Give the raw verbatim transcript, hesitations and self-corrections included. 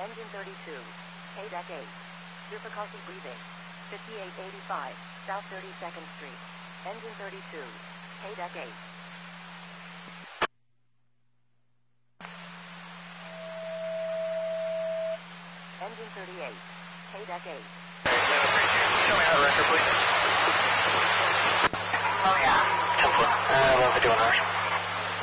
Engine thirty-two. K-Deck eight. Difficulty breathing. fifty-eight eighty-five, South thirty-second Street. Engine thirty-two. K-Deck eight. Engine thirty-eight. K-Deck eight. Show me that record, please. Oh, yeah. ten four. Uh, what are they doing, Rush?